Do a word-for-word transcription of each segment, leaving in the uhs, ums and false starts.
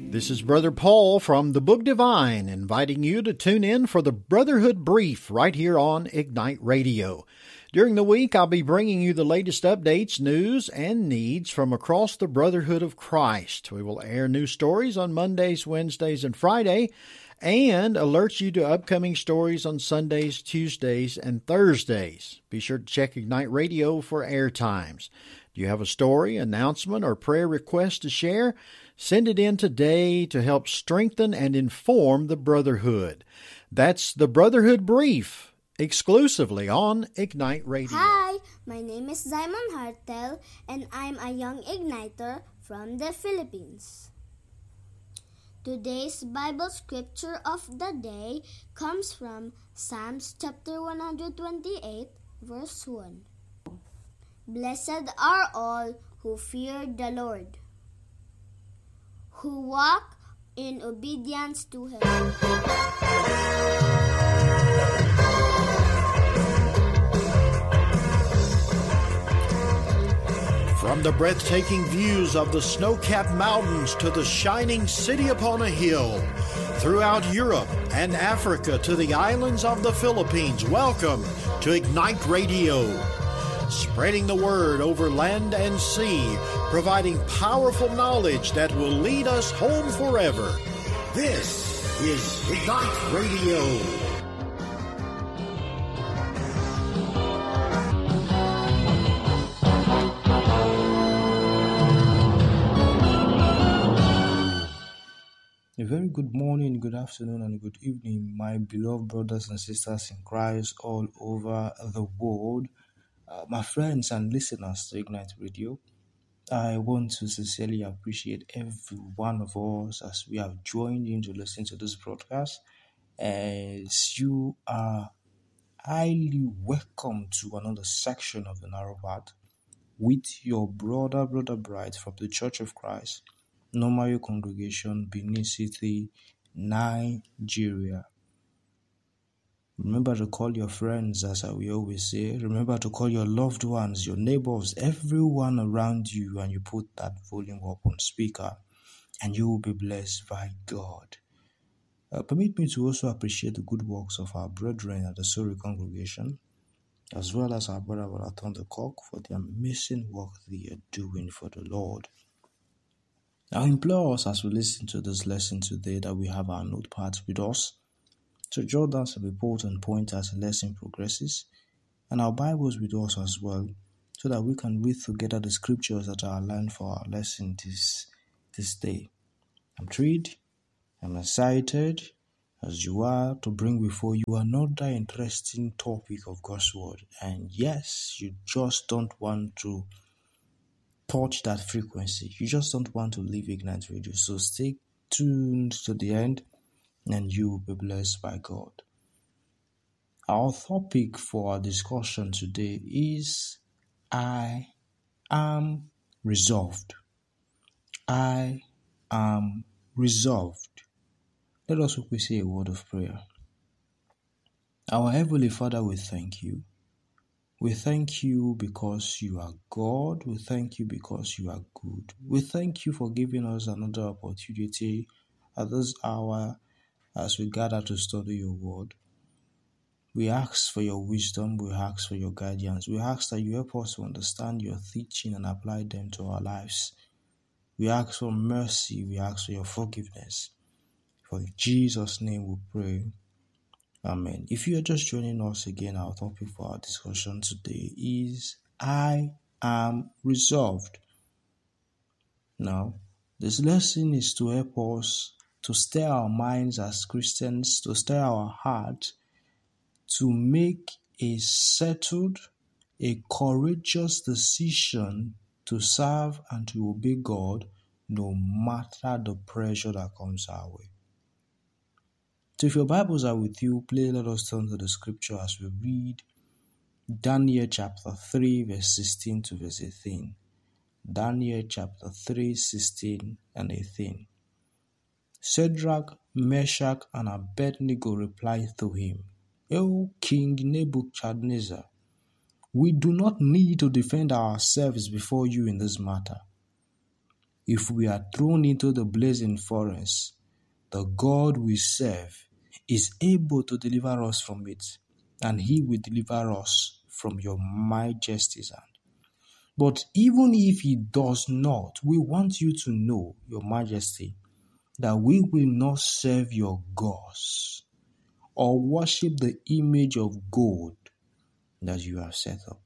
This is Brother Paul from the Book Divine, inviting you to tune in for the Brotherhood Brief right here on Ignite Radio. During the week, I'll be bringing you the latest updates, news, and needs from across the Brotherhood of Christ. We will air new stories on Mondays, Wednesdays, and Friday, and alert you to upcoming stories on Sundays, Tuesdays, and Thursdays. Be sure to check Ignite Radio for air times. Do you have a story, announcement, or prayer request to share? Send it in today to help strengthen and inform the Brotherhood. That's the Brotherhood Brief, exclusively on Ignite Radio. Hi, my name is Simon Hartel, and I'm a young igniter from the Philippines. Today's Bible scripture of the day comes from Psalms chapter one hundred twenty-eight, verse one. Blessed are all who fear the Lord, who walk in obedience to Him. From the breathtaking views of the snow-capped mountains to the shining city upon a hill, throughout Europe and Africa to the islands of the Philippines, welcome to Ignite Radio. Spreading the word over land and sea, providing powerful knowledge that will lead us home forever. This is Ignite Radio. A very good morning, good afternoon, and good evening, my beloved brothers and sisters in Christ all over the world. Uh, my friends and listeners to Ignite Radio, I want to sincerely appreciate every one of us as we have joined in to listen to this broadcast, as you are highly welcome to another section of the Narrow Path with your brother, Brother Bright from the Church of Christ, Normal Congregation, Benin City, Nigeria. Remember to call your friends, as I will always say. Remember to call your loved ones, your neighbors, everyone around you, and you put that volume up on speaker, and you will be blessed by God. Uh, permit me to also appreciate the good works of our brethren at the Sorry Congregation, as well as our brother Baraton the Cock, for the amazing work they are doing for the Lord. I implore us as we listen to this lesson today that we have our notepads with us, to jot down some important points as the lesson progresses, and our Bibles with us as well, so that we can read together the scriptures that are aligned for our lesson this, this day. I'm thrilled, I'm excited, as you are, to bring before you another interesting topic of God's Word. And yes, you just don't want to touch that frequency. You just don't want to leave Ignite Radio. So stay tuned to the end, and you will be blessed by God. Our topic for our discussion today is I am resolved. I am resolved. Let us quickly say a word of prayer. Our Heavenly Father, we thank you. We thank you because you are God. We thank you because you are good. We thank you for giving us another opportunity at this hour as we gather to study your word. We ask for your wisdom, we ask for your guidance, we ask that you help us to understand your teaching and apply them to our lives. We ask for mercy, we ask for your forgiveness. For in Jesus' name we pray. Amen. If you are just joining us again, our topic for our discussion today is I am resolved. Now, this lesson is to help us to stir our minds as Christians, to stir our heart, to make a settled, a courageous decision to serve and to obey God, no matter the pressure that comes our way. So if your Bibles are with you, please let us turn to the scripture as we read Daniel chapter three, verse sixteen to verse eighteen. Daniel chapter three, sixteen and eighteen. Shadrach, Meshach, and Abednego replied to him, O King Nebuchadnezzar, we do not need to defend ourselves before you in this matter. if we are thrown into the blazing furnace, the God we serve is able to deliver us from it, and he will deliver us from your majesty's hand. But even if he does not, we want you to know, your majesty, that we will not serve your gods or worship the image of gold that you have set up.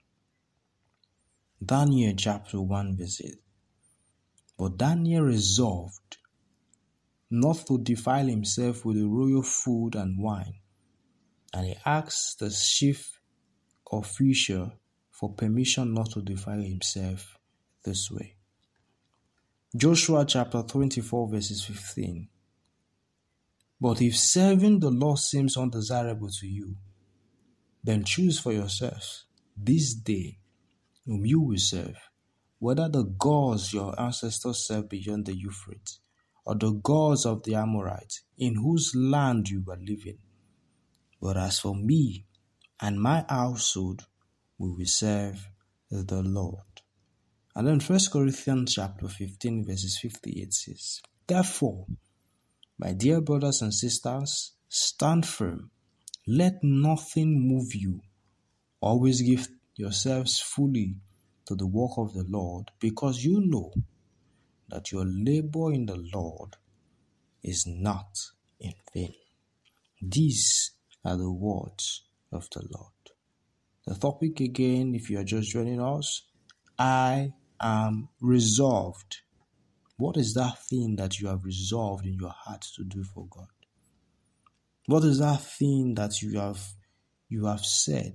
Daniel chapter one verse eight. But Daniel resolved not to defile himself with the royal food and wine, and he asked the chief official for permission not to defile himself this way. Joshua chapter twenty-four verses fifteen. But if serving the Lord seems undesirable to you, then choose for yourselves this day whom you will serve, whether the gods your ancestors served beyond the Euphrates, or the gods of the Amorites, in whose land you were living. But as for me and my household, we will serve the Lord. And then First Corinthians chapter fifteen verses fifty-eight says, Therefore, my dear brothers and sisters, stand firm. Let nothing move you. Always give yourselves fully to the work of the Lord, because you know that your labor in the Lord is not in vain. These are the words of the Lord. The topic again, if you are just joining us, I am resolved. What is that thing that you have resolved in your heart to do for God? What is that thing that you have you have said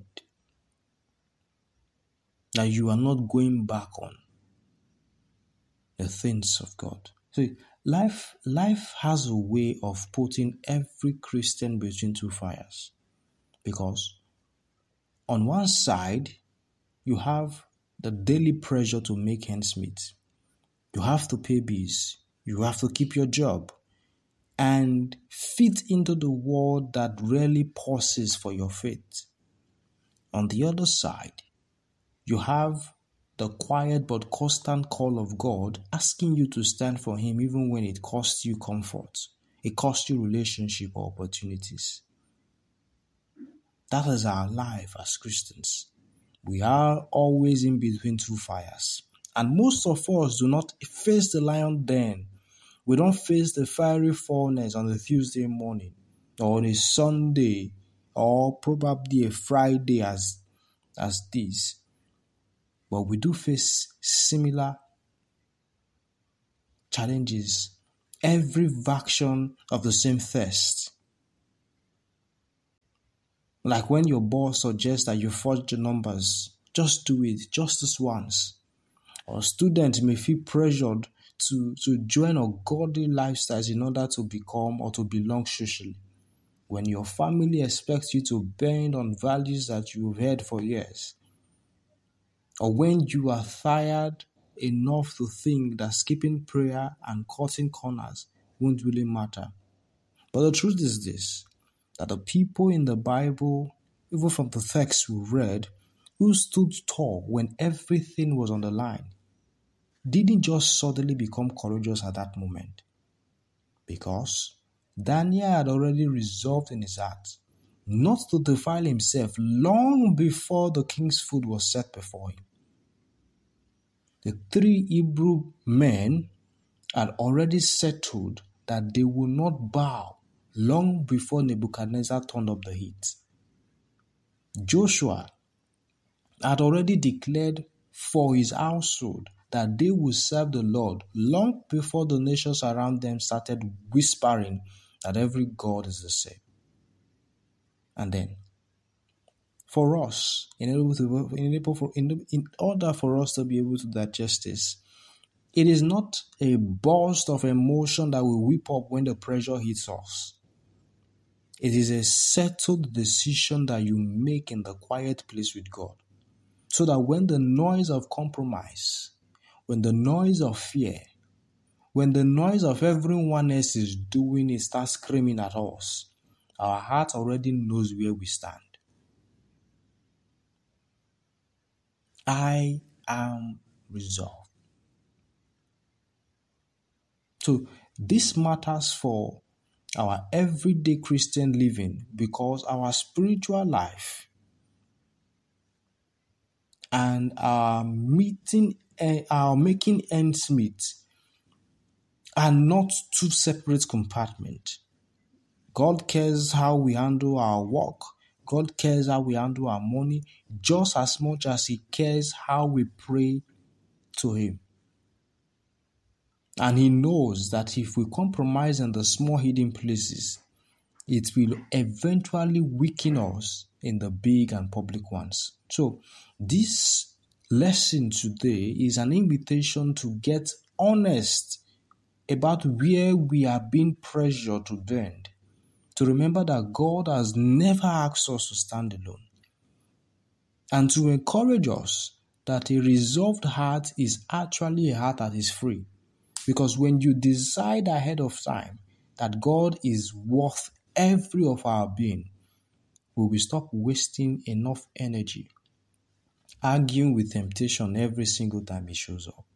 that you are not going back on? The things of God. So life, life has a way of putting every Christian between two fires. Because on one side, you have the daily pressure to make ends meet. You have to pay bills. You have to keep your job and fit into the world that rarely pauses for your faith. On the other side, you have the quiet but constant call of God asking you to stand for him even when it costs you comfort, it costs you relationship or opportunities. That is our life as Christians. We are always in between two fires. And most of us do not face the lion den. We don't face the fiery furnace on a Tuesday morning or on a Sunday or probably a Friday as, as this. But we do face similar challenges. Every version of the same thirst. Like when your boss suggests that you forge the numbers, just do it, just this once. Or students may feel pressured to, to join ungodly lifestyles in order to become or to belong socially. When your family expects you to bend on values that you've heard for years. Or when you are tired enough to think that skipping prayer and cutting corners won't really matter. But the truth is this, that the people in the Bible, even from the text we read, who stood tall when everything was on the line, didn't just suddenly become courageous at that moment. Because Daniel had already resolved in his heart not to defile himself long before the king's food was set before him. The three Hebrew men had already settled that they would not bow long before Nebuchadnezzar turned up the heat. Joshua had already declared for his household that they would serve the Lord long before the nations around them started whispering that every God is the same. And then, for us, in order, to, in, in order for us to be able to digest this, it is not a burst of emotion that will whip up when the pressure hits us. It is a settled decision that you make in the quiet place with God. So that when the noise of compromise, when the noise of fear, when the noise of everyone else is doing it starts screaming at us, our heart already knows where we stand. I am resolved. So this matters for our everyday Christian living because our spiritual life and our meeting, our making ends meet are not two separate compartments. God cares how we handle our work. God cares how we handle our money just as much as He cares how we pray to Him. And He knows that if we compromise in the small hidden places, it will eventually weaken us in the big and public ones. So this lesson today is an invitation to get honest about where we are being pressured to bend. To remember that God has never asked us to stand alone. And to encourage us that a resolved heart is actually a heart that is free. Because when you decide ahead of time that God is worth every of our being, we will stop wasting enough energy arguing with temptation every single time it shows up.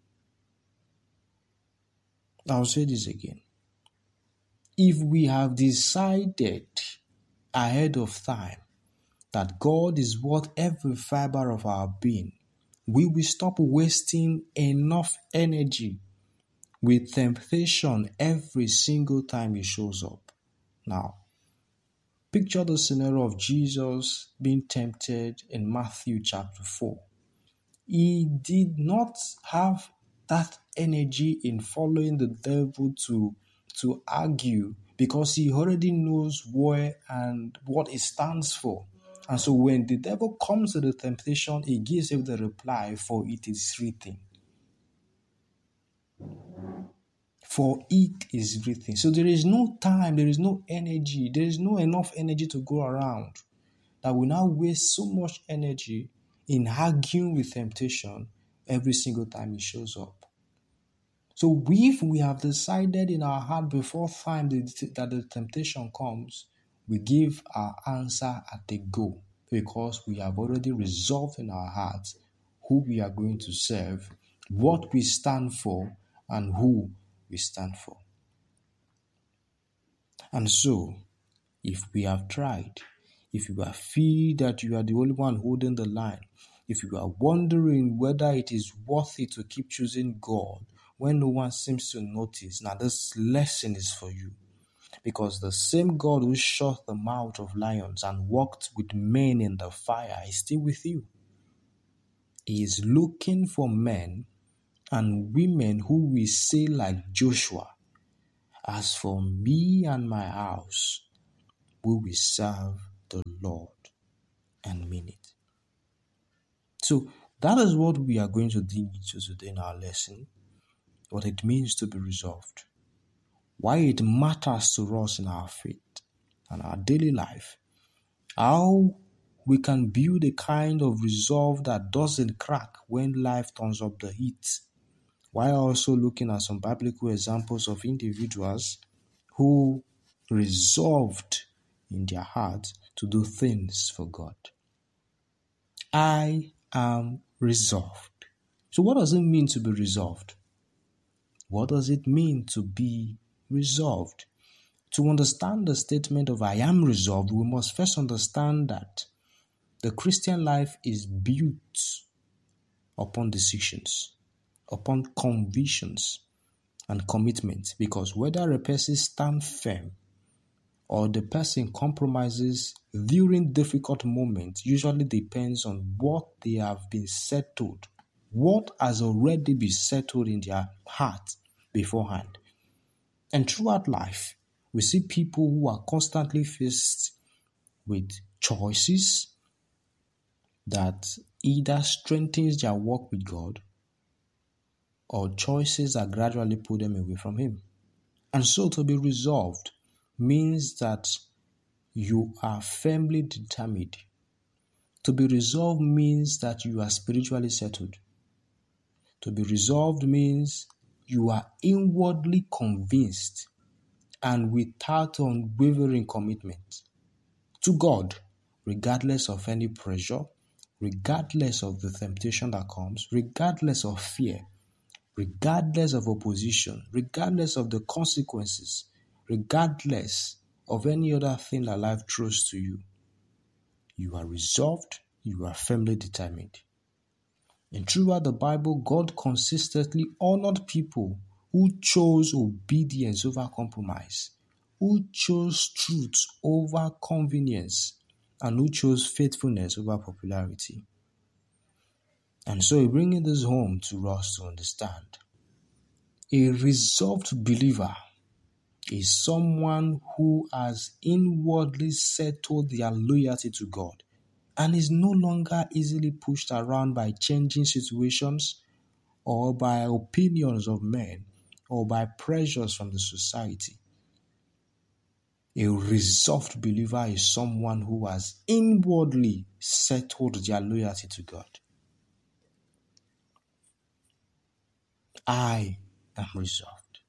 I'll say this again. If we have decided ahead of time that God is worth every fiber of our being, we will stop wasting enough energy with temptation every single time it shows up. Now, picture the scenario of Jesus being tempted in Matthew chapter four. He did not have that energy in following the devil to, to argue because he already knows where and what it stands for. And so when the devil comes to the temptation, he gives him the reply, for it is written. For it is written. So there is no time, there is no energy, there is no enough energy to go around that we now waste so much energy in arguing with temptation every single time it shows up. So if we have decided in our heart before time that the temptation comes, we give our answer at the go because we have already resolved in our hearts who we are going to serve, what we stand for, and who we stand for. And so, if we have tried, if you are feel that you are the only one holding the line, if you are wondering whether it is worth it to keep choosing God when no one seems to notice, now this lesson is for you. Because the same God who shut the mouth of lions and walked with men in the fire is still with you. He is looking for men and women who will say like Joshua, as for me and my house, we will serve the Lord and mean it. So that is what we are going to dig into today in our lesson, what it means to be resolved, why it matters to us in our faith and our daily life, how we can build a kind of resolve that doesn't crack when life turns up the heat, while also looking at some biblical examples of individuals who resolved in their hearts to do things for God. I am resolved. So what does it mean to be resolved? What does it mean to be resolved? To understand the statement of I am resolved, we must first understand that the Christian life is built upon decisions, upon convictions and commitments, because whether a person stands firm or the person compromises during difficult moments usually depends on what they have been settled, what has already been settled in their heart beforehand. And throughout life, we see people who are constantly faced with choices that either strengthens their walk with God or choices that gradually pull them away from Him. And so to be resolved means that you are firmly determined. To be resolved means that you are spiritually settled. To be resolved means you are inwardly convinced and without unwavering commitment to God, regardless of any pressure, regardless of the temptation that comes, regardless of fear, regardless of opposition, regardless of the consequences, regardless of any other thing that life throws to you. You are resolved, you are firmly determined. And throughout the Bible, God consistently honored people who chose obedience over compromise, who chose truth over convenience, and who chose faithfulness over popularity. And so, bringing this home to us to understand, a resolved believer is someone who has inwardly settled their loyalty to God and is no longer easily pushed around by changing situations or by opinions of men or by pressures from the society. A resolved believer is someone who has inwardly settled their loyalty to God. I am resolved.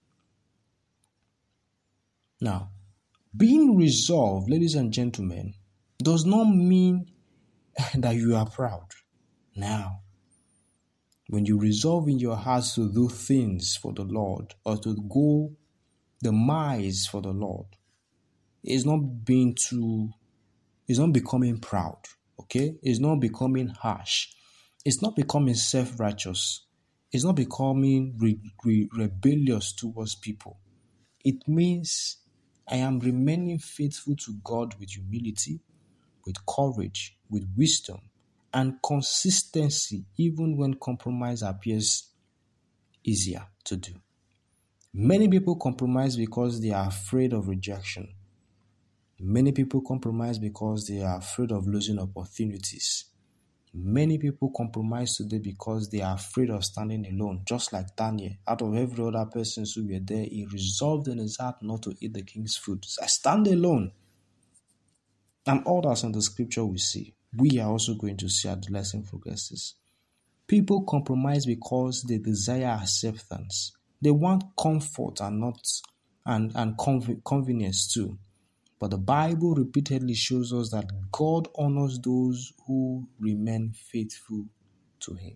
Now, being resolved, ladies and gentlemen, does not mean that you are proud. Now, when you resolve in your heart to do things for the Lord or to go the miles for the Lord, it's not being too, it's not becoming proud, okay? It's not becoming harsh. It's not becoming self-righteous. It's not becoming re- re- rebellious towards people. It means I am remaining faithful to God with humility, with courage, with wisdom, and consistency, even when compromise appears easier to do. Many people compromise because they are afraid of rejection. Many people compromise because they are afraid of losing opportunities. Many people compromise today because they are afraid of standing alone, just like Daniel. Out of every other person who were there, he resolved in his heart not to eat the king's food. So I stand alone. And all that's in the scripture we see, we are also going to see as the lesson progresses. People compromise because they desire acceptance. They want comfort and not and, and conv- convenience too. But the Bible repeatedly shows us that God honors those who remain faithful to Him.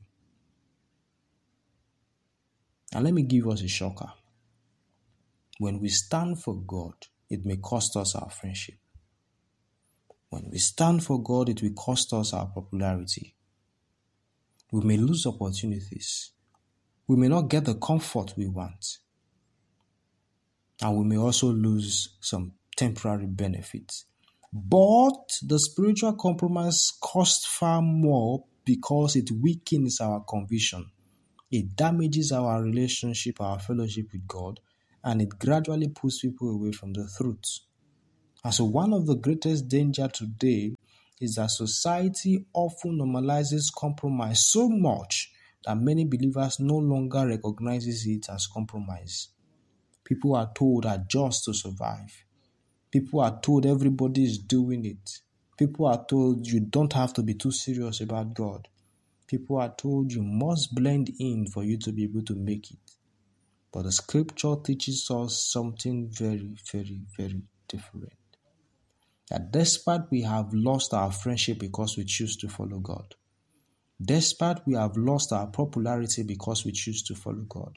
And let me give us a shocker. When we stand for God, it may cost us our friendship. When we stand for God, it will cost us our popularity. We may lose opportunities. We may not get the comfort we want. And we may also lose some temporary benefits. But the spiritual compromise costs far more because it weakens our conviction. It damages our relationship, our fellowship with God, and it gradually pulls people away from the truth. And so one of the greatest dangers today is that society often normalizes compromise so much that many believers no longer recognizes it as compromise. People are told adjust to survive. People are told everybody is doing it. People are told you don't have to be too serious about God. People are told you must blend in for you to be able to make it. But the scripture teaches us something very, very, very different. That despite we have lost our friendship because we choose to follow God, despite we have lost our popularity because we choose to follow God,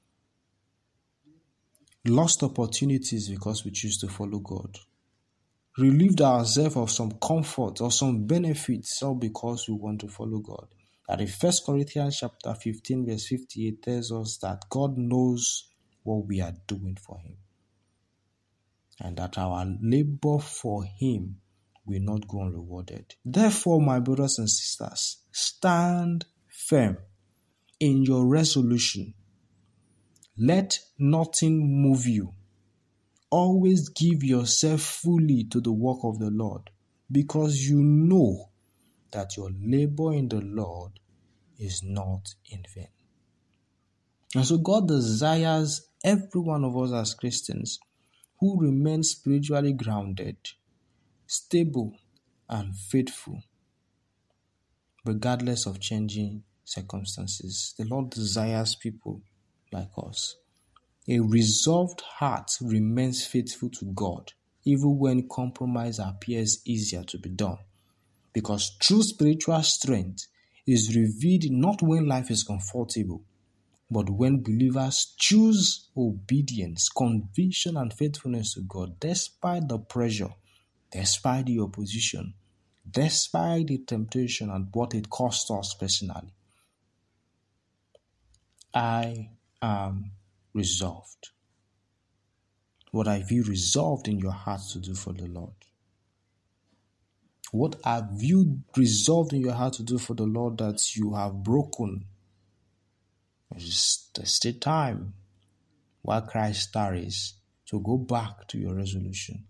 lost opportunities because we choose to follow God, relieved ourselves of some comfort or some benefits all because we want to follow God. That in First Corinthians chapter fifteen verse fifty-eight tells us that God knows what we are doing for Him, and that our labor for Him will not go unrewarded. Therefore, my brothers and sisters, stand firm in your resolution. Let nothing move you. Always give yourself fully to the work of the Lord, because you know that your labor in the Lord is not in vain. And so God desires every one of us as Christians who remain spiritually grounded, stable, and faithful, regardless of changing circumstances. The Lord desires people like us. A resolved heart remains faithful to God, even when compromise appears easier to be done. Because true spiritual strength is revealed not when life is comfortable, But when believers choose obedience, conviction, and faithfulness to God, despite the pressure, despite the opposition, despite the temptation and what it cost us personally, I am resolved. What have you resolved in your heart to do for the Lord? What have you resolved in your heart to do for the Lord that you have broken? It's the time while Christ tarries to go back to your resolution.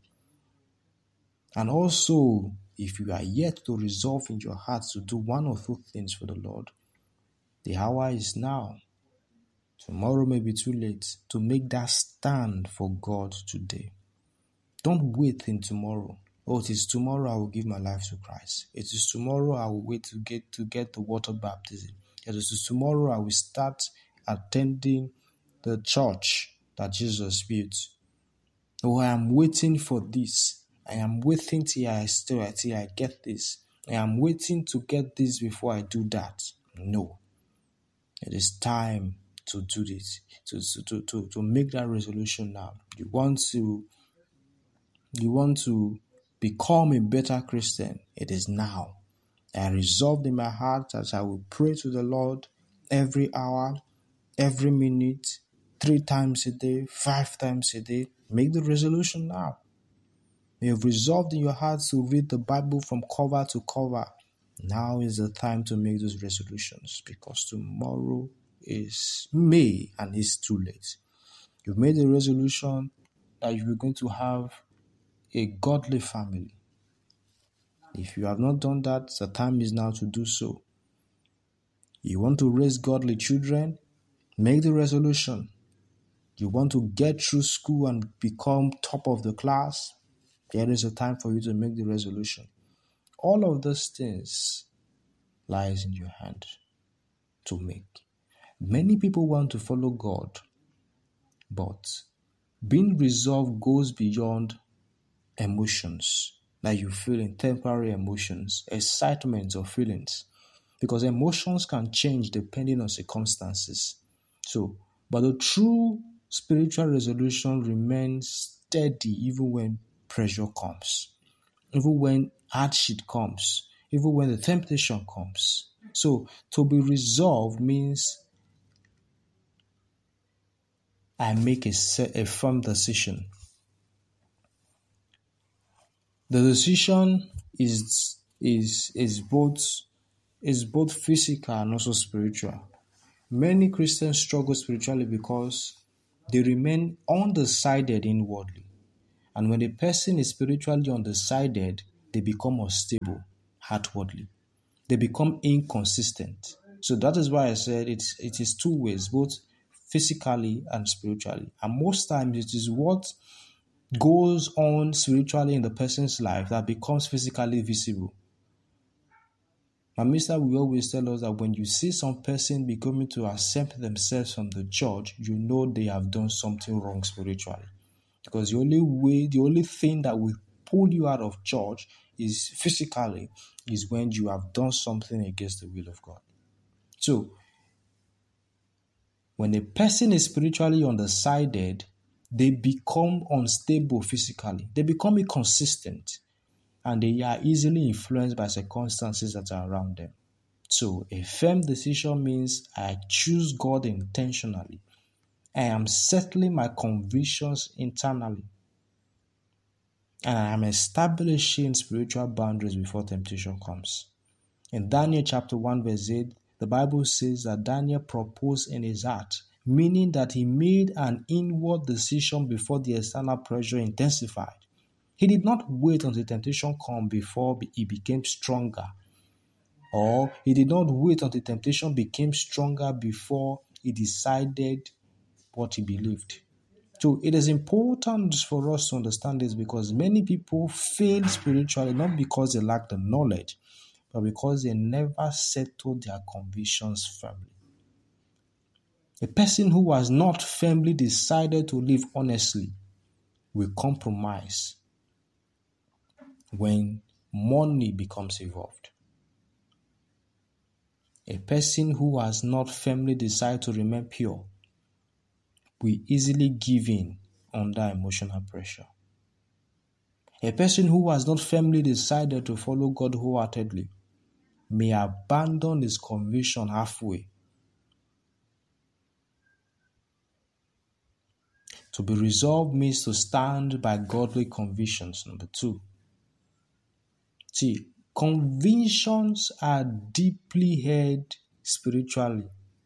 And also, if you are yet to resolve in your heart to do one or two things for the Lord, the hour is now. Tomorrow may be too late to make that stand for God today. Don't wait in tomorrow. Oh, it is tomorrow I will give my life to Christ. It is tomorrow I will wait to get to get the water baptism. It is tomorrow I will start attending the church that Jesus built. Oh, I am waiting for this. I am waiting till I still till I get this. I am waiting to get this before I do that. No. It is time to do this, to, to, to, to make that resolution now. You want to you want to become a better Christian. It is now. I resolved in my heart that I will pray to the Lord every hour, every minute, three times a day, five times a day. Make the resolution now. You have resolved in your heart to read the Bible from cover to cover. Now is the time to make those resolutions, because tomorrow is May and it's too late. You've made a resolution that you're going to have a godly family. If you have not done that, the time is now to do so. You want to raise godly children? Make the resolution. You want to get through school and become top of the class? There is a time for you to make the resolution. All of those things lies in your hand to make. Many people want to follow God, but being resolved goes beyond emotions that you feel in temporary emotions, excitement or feelings, because emotions can change depending on circumstances. So, but the true spiritual resolution remains steady even when pressure comes, even when hardship comes, even when the temptation comes. So, to be resolved means I make a, a firm decision. The decision is is is both is both physical and also spiritual. Many Christians struggle spiritually because they remain undecided inwardly. And when a person is spiritually undecided, they become unstable outwardly. They become inconsistent. So that is why I said it's, it is two ways, both physically and spiritually. And most times it is what goes on spiritually in the person's life that becomes physically visible. My mister will always tell us that when you see some person becoming to accept themselves from the church, you know they have done something wrong spiritually. Because the only way, the only thing that will pull you out of church is physically, is when you have done something against the will of God. So, when a person is spiritually undecided, they become unstable physically. They become inconsistent, and they are easily influenced by circumstances that are around them. So, a firm decision means I choose God intentionally. I am settling my convictions internally. And I am establishing spiritual boundaries before temptation comes. In Daniel chapter one verse eight, the Bible says that Daniel proposed in his heart, meaning that he made an inward decision before the external pressure intensified. He did not wait until temptation came before he became stronger. Or he did not wait until temptation became stronger before he decided what he believed. So it is important for us to understand this, because many people fail spiritually not because they lack the knowledge, but because they never settled their convictions firmly. A person who has not firmly decided to live honestly will compromise when money becomes involved. A person who has not firmly decided to remain pure will easily give in under emotional pressure. A person who has not firmly decided to follow God wholeheartedly may abandon his conviction halfway. To be resolved means to stand by godly convictions. Number two. See, convictions are deeply held spiritually.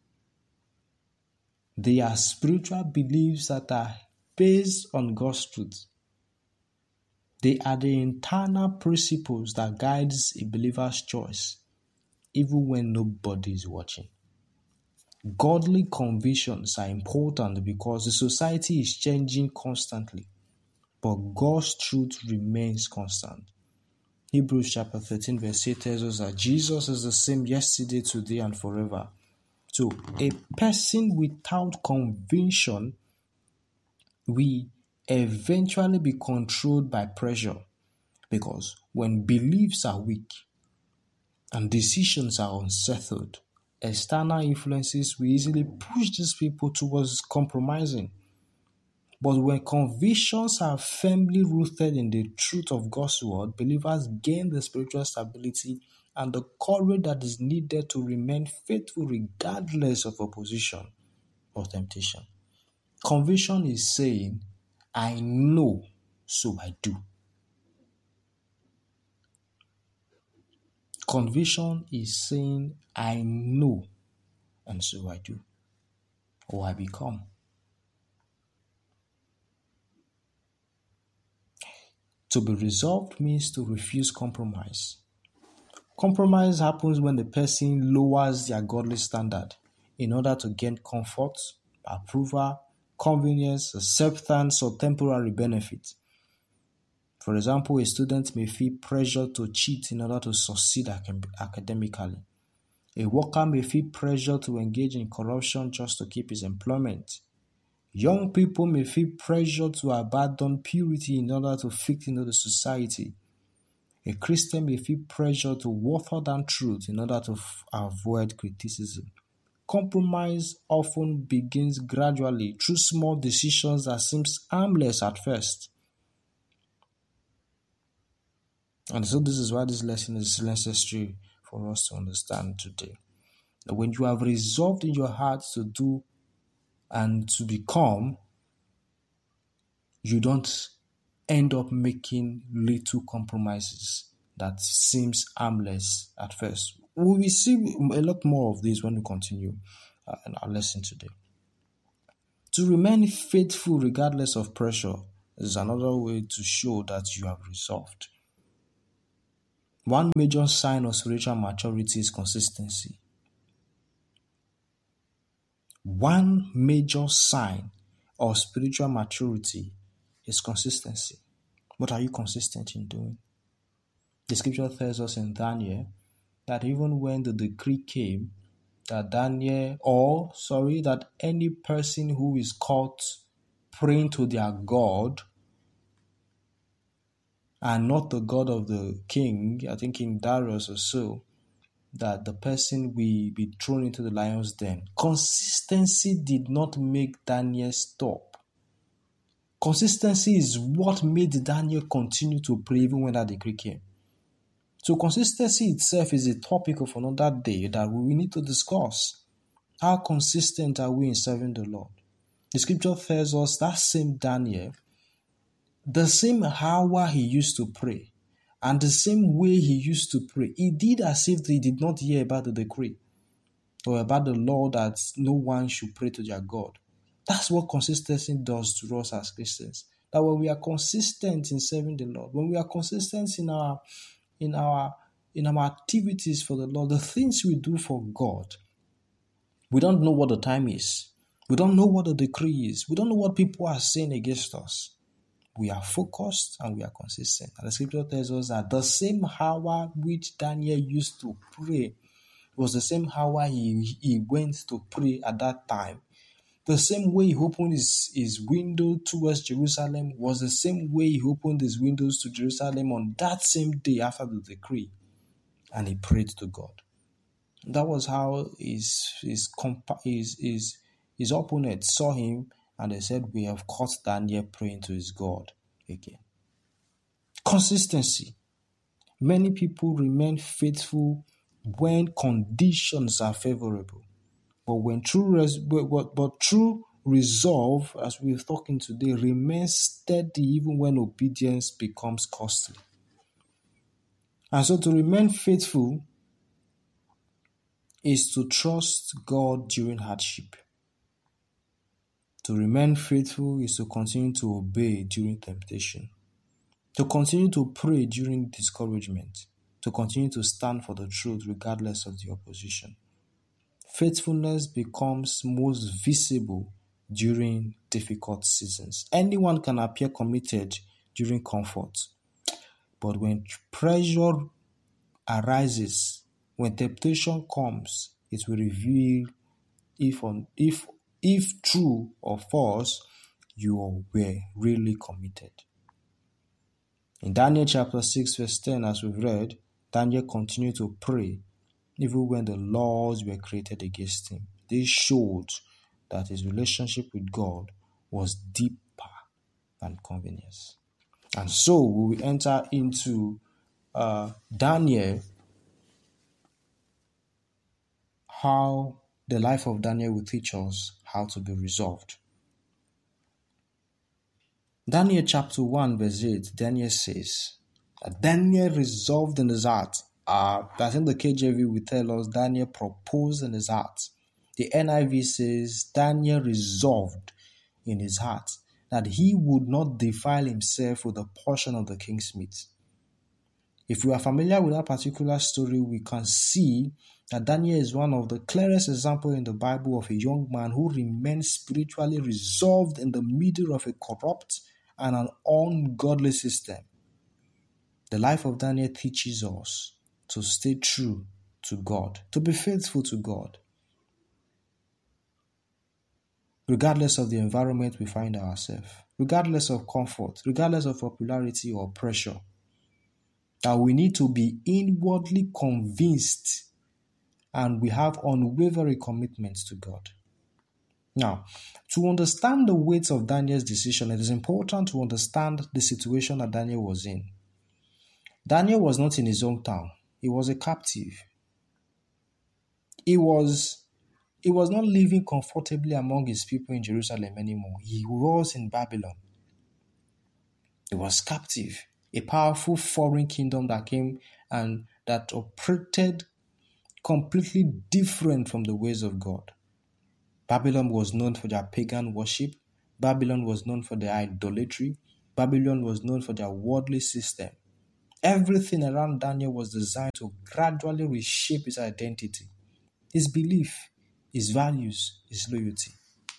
They are spiritual beliefs that are based on God's truth. They are the internal principles that guides a believer's choice, even when nobody is watching. Godly convictions are important because the society is changing constantly, but God's truth remains constant. Hebrews chapter thirteen verse eight tells us that Jesus is the same yesterday, today, and forever. So a person without conviction will eventually be controlled by pressure, because when beliefs are weak and decisions are unsettled, external influences will easily push these people towards compromising. But when convictions are firmly rooted in the truth of God's word, believers gain the spiritual stability and the courage that is needed to remain faithful regardless of opposition or temptation. Conviction is saying, I know, so I do. Conviction is saying, I know, and so I do, or I become. To be resolved means to refuse compromise. Compromise happens when the person lowers their godly standard in order to gain comfort, approval, convenience, acceptance, or temporary benefit. For example, a student may feel pressure to cheat in order to succeed academically. A worker may feel pressure to engage in corruption just to keep his employment. Young people may feel pressure to abandon purity in order to fit into the society. A Christian may feel pressure to water down truth in order to f- avoid criticism. Compromise often begins gradually through small decisions that seem harmless at first. And so this is why this lesson is necessary for us to understand today. That when you have resolved in your heart to do and to become, you don't end up making little compromises that seems harmless at first. We will see a lot more of this when we continue uh, in our lesson today. To remain faithful regardless of pressure is another way to show that you have resolved. One major sign of spiritual maturity is consistency. One major sign of spiritual maturity is consistency. What are you consistent in doing? The scripture tells us in Daniel that even when the decree came that Daniel, or sorry, that any person who is caught praying to their God and not the God of the king, I think King Darius or so, that the person will be thrown into the lion's den. Consistency did not make Daniel stop. Consistency is what made Daniel continue to pray even when that decree came. So consistency itself is a topic of another day that we need to discuss. How consistent are we in serving the Lord? The scripture tells us that same Daniel, the same hour he used to pray, and the same way he used to pray, he did as if he did not hear about the decree or about the law that no one should pray to their God. That's what consistency does to us as Christians. That when we are consistent in serving the Lord, when we are consistent in our in our in our activities for the Lord, the things we do for God, we don't know what the time is. We don't know what the decree is. We don't know what people are saying against us. We are focused and we are consistent. And the scripture tells us that the same hour which Daniel used to pray was the same hour he, he went to pray at that time. The same way he opened his, his window towards Jerusalem was the same way he opened his windows to Jerusalem on that same day after the decree. And he prayed to God. That was how his his compa- his, his his opponents saw him, and they said, "We have caught Daniel praying to his God again." Consistency. Many people remain faithful when conditions are favorable, but when true res- but, but, but true resolve, as we're talking today, remains steady even when obedience becomes costly. And so, to remain faithful is to trust God during hardship. To remain faithful is to continue to obey during temptation. To continue to pray during discouragement. To continue to stand for the truth regardless of the opposition. Faithfulness becomes most visible during difficult seasons. Anyone can appear committed during comfort, but when pressure arises, when temptation comes, it will reveal if on if if true or false you were really committed. In Daniel chapter six verse ten, as we've read, Daniel continued to pray even when the laws were created against him. This showed that his relationship with God was deeper than convenience. And so we will enter into uh, Daniel, how the life of Daniel will teach us how to be resolved. Daniel chapter one verse eight, Daniel says, Daniel resolved in his heart. Uh, I think the K J V will tell us Daniel proposed in his heart. The N I V says Daniel resolved in his heart that he would not defile himself with a portion of the king's meat. If we are familiar with that particular story, we can see that Daniel is one of the clearest examples in the Bible of a young man who remained spiritually resolved in the middle of a corrupt and an ungodly system. The life of Daniel teaches us to stay true to God, to be faithful to God, regardless of the environment we find ourselves, regardless of comfort, regardless of popularity or pressure. That we need to be inwardly convinced and we have unwavering commitments to God. Now, to understand the weight of Daniel's decision, it is important to understand the situation that Daniel was in. Daniel was not in his hometown. He was a captive. He was, he was not living comfortably among his people in Jerusalem anymore. He was in Babylon. He was captive. A powerful foreign kingdom that came and that operated completely different from the ways of God. Babylon was known for their pagan worship. Babylon was known for their idolatry. Babylon was known for their worldly system. Everything around Daniel was designed to gradually reshape his identity, his belief, his values, his loyalty.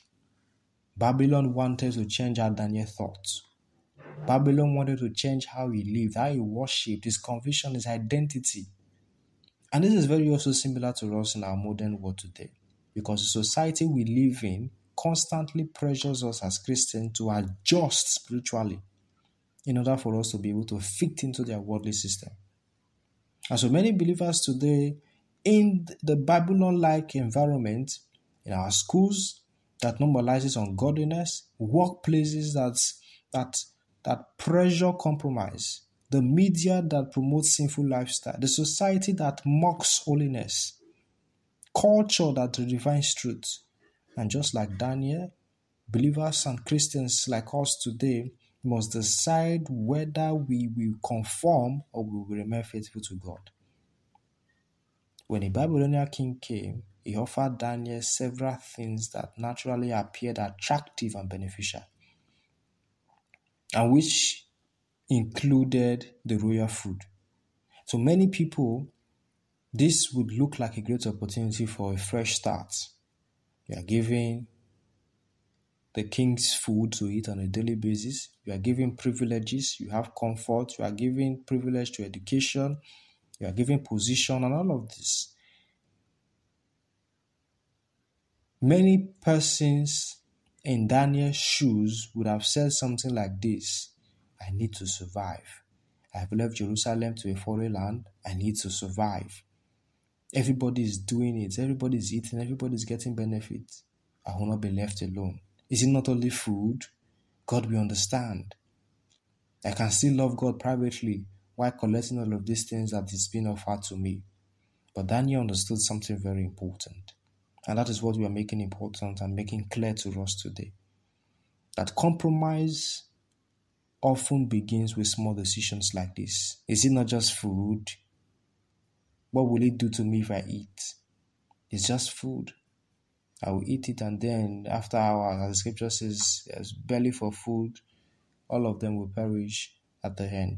Babylon wanted to change how Daniel thought. Babylon wanted to change how he lived, how he worshipped, his conviction, his identity. And this is very also similar to us in our modern world today, because the society we live in constantly pressures us as Christians to adjust spiritually in order for us to be able to fit into their worldly system. And so many believers today in the Babylon-like environment, in our schools that normalizes ungodliness, workplaces that, that, that pressure compromise, the media that promotes sinful lifestyle, the society that mocks holiness, culture that redefines truth. And just like Daniel, believers and Christians like us today must decide whether we will conform or we will remain faithful to God. When a Babylonian king came, he offered Daniel several things that naturally appeared attractive and beneficial, and which included the royal food. So many people, this would look like a great opportunity for a fresh start. You are giving the king's food to eat on a daily basis. You are giving privileges. You have comfort. You are giving privilege to education. You are giving position and all of this. Many persons in Daniel's shoes would have said something like this: I need to survive. I have left Jerusalem to a foreign land. I need to survive. Everybody is doing it. Everybody is eating. Everybody is getting benefits. I will not be left alone. Is it not only food? God will understand. I can still love God privately while collecting all of these things that is being offered to me. But Daniel understood something very important. And that is what we are making important and making clear to us today. That compromise often begins with small decisions like this. Is it not just food? What will it do to me if I eat? It's just food. I will eat it, and then after hours, as the scripture says, as belly for food, all of them will perish at the end.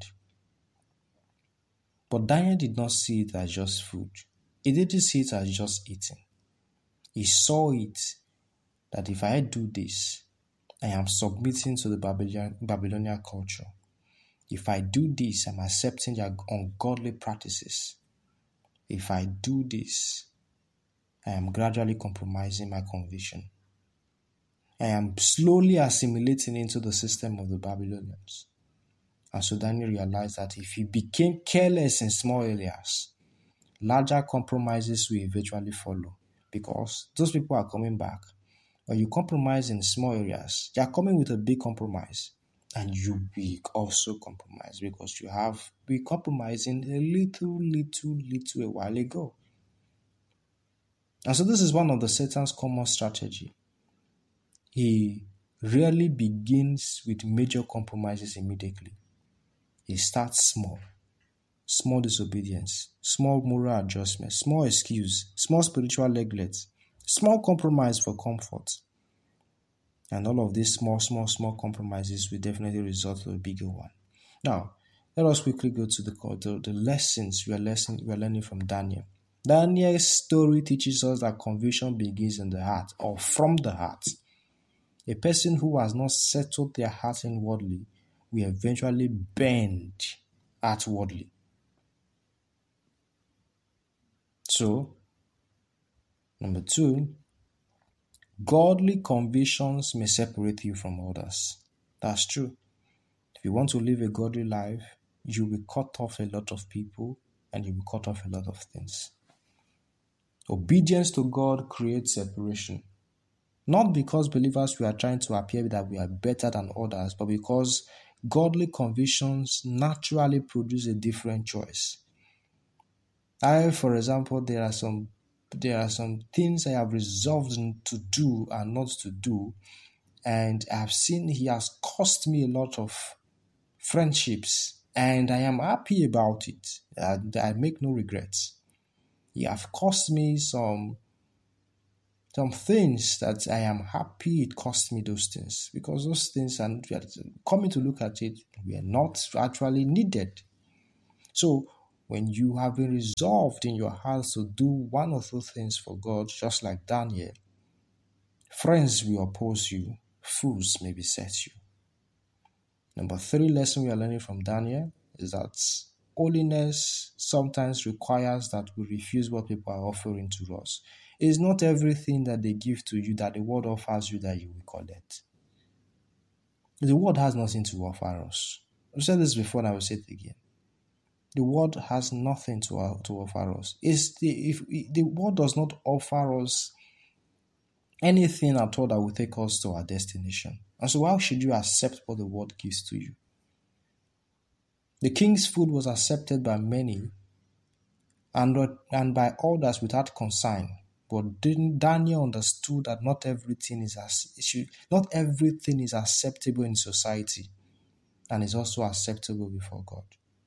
But Daniel did not see it as just food. He didn't see it as just eating. He saw it that if I do this, I am submitting to the Babylonian, Babylonian culture. If I do this, I'm accepting their ungodly practices. If I do this, I am gradually compromising my conviction. I am slowly assimilating into the system of the Babylonians. And so Daniel realized that if he became careless in small areas, larger compromises will eventually follow, because those people are coming back. When you compromise in small areas, they are coming with a big compromise, and you will also compromise because you have been compromising a little, little, little a while ago. And so this is one of the Satan's common strategy. He rarely begins with major compromises immediately. He starts small. Small disobedience, small moral adjustment, small excuse, small spiritual neglect, small compromise for comfort. And all of these small, small, small compromises will definitely result in a bigger one. Now, let us quickly go to the, the, the lessons we are, lesson, we are learning from Daniel. Daniel's story teaches us that conviction begins in the heart, or from the heart. A person who has not settled their heart inwardly will eventually bend outwardly. So, number two, godly convictions may separate you from others. That's true. If you want to live a godly life, you will cut off a lot of people and you will cut off a lot of things. Obedience to God creates separation. Not because believers we are trying to appear that we are better than others, but because godly convictions naturally produce a different choice. I, for example, there are some there are some things I have resolved to do and not to do, and I have seen he has cost me a lot of friendships, and I am happy about it. And I make no regrets. He have cost me some some things that I am happy it cost me those things, because those things, and coming to look at it, were not actually needed. So when you have been resolved in your heart to do one or two things for God, just like Daniel, friends will oppose you, fools may beset you. Number three lesson we are learning from Daniel is that holiness sometimes requires that we refuse what people are offering to us. It is not everything that they give to you that the world offers you that you will collect. The world has nothing to offer us. I've said this before and I will say it again. The world has nothing to, uh, to offer us. It's the, if the world does not offer us anything at all that will take us to our destination. And so why should you accept what the world gives to you? The king's food was accepted by many and, and by others without concern. But Daniel understood that not everything is as should, not everything is acceptable in society, and is also acceptable before God.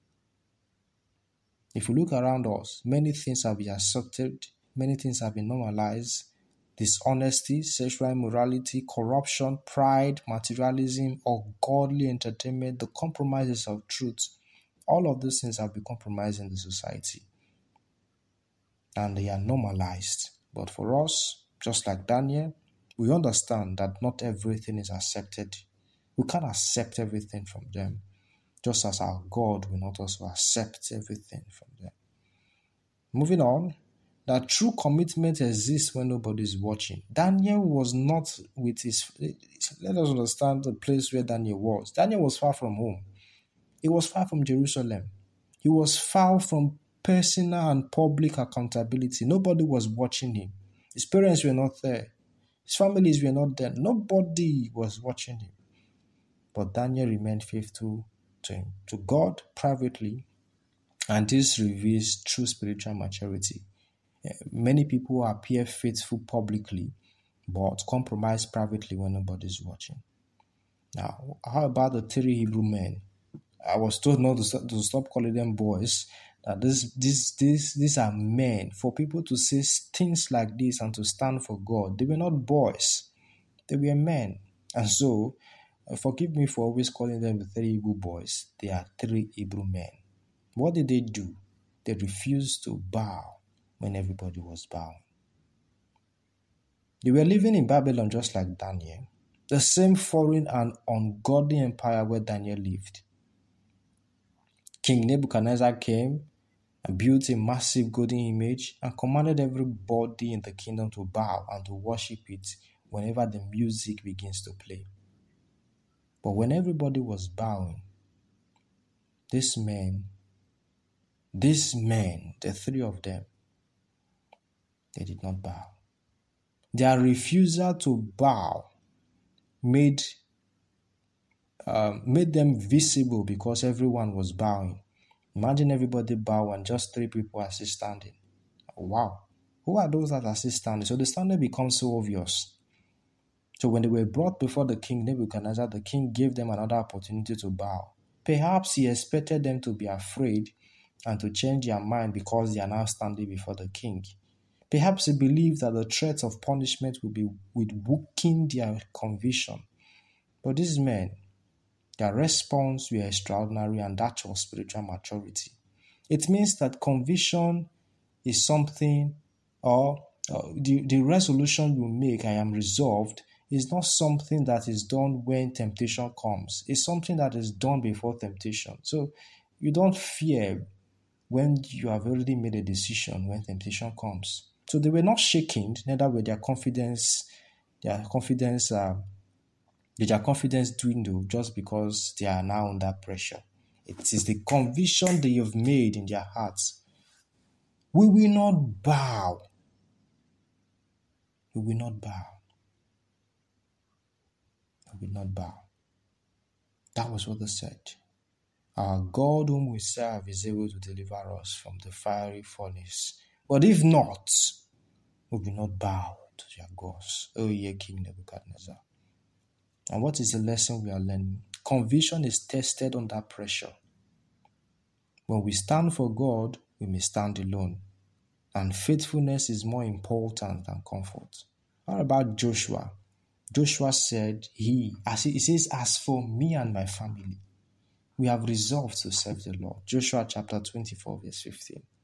If we look around us, many things have been accepted, many things have been normalized. Dishonesty, sexual immorality, corruption, pride, materialism, ungodly entertainment, the compromises of truth. All of these things have been compromised in the society. And they are normalized. But for us, just like Daniel, we understand that not everything is accepted. We can't accept everything from them, just as our God will not also accept everything from them. Moving on, that true commitment exists when nobody is watching. Daniel was not with his... Let us understand the place where Daniel was. Daniel was far from home. He was far from Jerusalem. He was far from personal and public accountability. Nobody was watching him. His parents were not there. His families were not there. Nobody was watching him. But Daniel remained faithful to him, to God privately, and this reveals true spiritual maturity. Many people appear faithful publicly, but compromise privately when nobody's watching. Now, how about the three Hebrew men? I was told not to stop, to stop calling them boys. That this, this, this, these are men. For people to say things like this and to stand for God, they were not boys. They were men. And so, uh, forgive me for always calling them the three Hebrew boys. They are three Hebrew men. What did they do? They refused to bow when everybody was bowing. They were living in Babylon just like Daniel, the same foreign and ungodly empire where Daniel lived. King Nebuchadnezzar came and built a massive golden image and commanded everybody in the kingdom to bow and to worship it whenever the music begins to play. But when everybody was bowing, these men, these men, the three of them, they did not bow. Their refusal to bow made, uh, made them visible because everyone was bowing. Imagine everybody bow and just three people are still standing. Wow. Who are those that are still standing? So the standing becomes so obvious. So when they were brought before the king Nebuchadnezzar, the king gave them another opportunity to bow. Perhaps he expected them to be afraid and to change their mind because they are now standing before the king. Perhaps he believed that the threat of punishment would be would weaken their conviction. But these men, their response were extraordinary, and that was spiritual maturity. It means that conviction is something, or uh, the, the resolution you make, I am resolved, is not something that is done when temptation comes. It's something that is done before temptation. So you don't fear when you have already made a decision when temptation comes. So they were not shaken, neither were their confidence, their confidence, uh, did their confidence dwindle just because they are now under pressure. It is the conviction they have made in their hearts. We will not bow. We will not bow. We will not bow. That was what they said. Our God whom we serve is able to deliver us from the fiery furnace. But if not, we will not bow to their gods, O ye King Nebuchadnezzar. And what is the lesson we are learning? Conviction is tested under pressure. When we stand for God, we may stand alone. And faithfulness is more important than comfort. How about Joshua? Joshua said, he, as he, he says, as for me and my family, we have resolved to serve the Lord. Joshua chapter twenty-four, verse fifteen.